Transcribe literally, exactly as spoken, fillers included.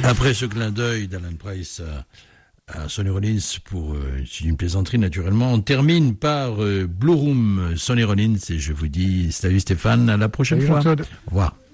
Après ce clin d'œil d'Alan Price à, à Sonny Rollins pour euh, c'est une plaisanterie naturellement, on termine par euh, Blue Room Sonny Rollins et je vous dis salut Stéphane, à la prochaine salut fois. Jean-Claude. Au revoir.